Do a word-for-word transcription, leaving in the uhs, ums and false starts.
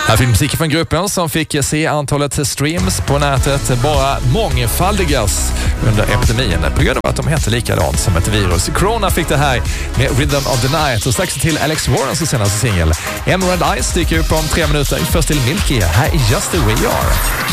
Här finns musik från gruppen som fick se antalet streams på nätet bara mångfaldigas under epidemin på grund av att de hette likadant som ett virus. Corona fick det här med Rhythm of the Night och strax till Alex Warrens senaste singel Emerald Eyes dyker upp om tre minuter. Först till Milky, här är Just the Way You Are.